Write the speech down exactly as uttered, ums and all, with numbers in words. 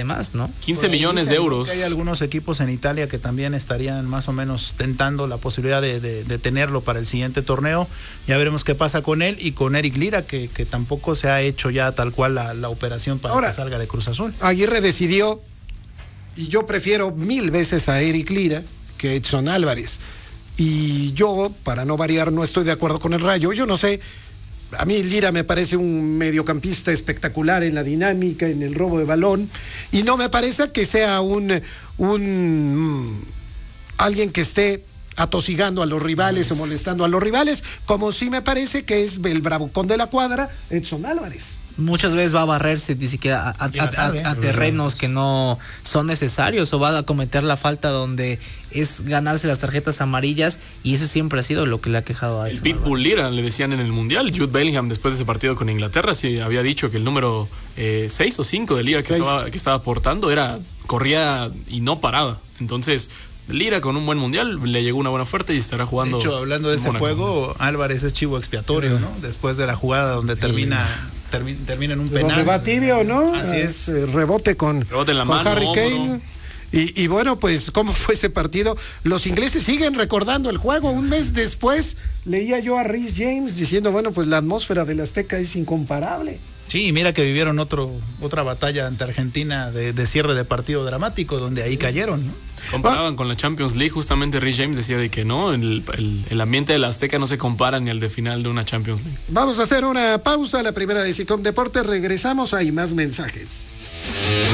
además, ¿no? quince millones de euros. Hay algunos equipos en Italia que también estarían más o menos tentando la posibilidad de, de, de tenerlo para el siguiente torneo. Ya veremos qué pasa con él y con Eric Lira, que, que tampoco se ha hecho ya tal cual la, la operación para Ahora, que salga de Cruz Azul. Aguirre decidió, y yo prefiero mil veces a Eric Lira que a Edson Álvarez. Y yo, para no variar, no estoy de acuerdo con el Rayo. Yo no sé, a mí Lira me parece un mediocampista espectacular en la dinámica, en el robo de balón, y no me parece que sea un, un alguien que esté atosigando a los rivales o molestando a los rivales, como sí me parece que es el bravucón de la cuadra, Edson Álvarez. Muchas veces va a barrerse ni siquiera a, a, a, a, a terrenos que no son necesarios, o va a cometer la falta donde es ganarse las tarjetas amarillas, y eso siempre ha sido lo que le ha quejado a Edson. El Pitbull Lira, le decían en el Mundial. Jude Bellingham, después de ese partido con Inglaterra, sí había dicho que el número seis eh, o cinco de Lira que estaba, que estaba aportando era, corría y no paraba. Entonces Lira, con un buen mundial, le llegó una buena oferta y estará jugando. De hecho, hablando de ese Mónaco. Juego, Álvarez es chivo expiatorio, ¿no? Después de la jugada donde termina termi, termina en un penal. Donde va tibio, ¿no? Así es. es rebote con, rebote en la con mano, Harry Kane. hombro. Y, y bueno, pues, ¿cómo fue ese partido? Los ingleses siguen recordando el juego. Un mes después leía yo a Reece James diciendo, bueno, pues la atmósfera del Azteca es incomparable. Sí, mira que vivieron otro otra batalla ante Argentina de, de cierre de partido dramático, donde ahí cayeron, ¿no? Comparaban ah. con la Champions League, justamente Reece James decía de que no, el, el, el ambiente del Azteca no se compara ni al de final de una Champions League. Vamos a hacer una pausa, la primera de Sicom Deportes, regresamos, hay más mensajes.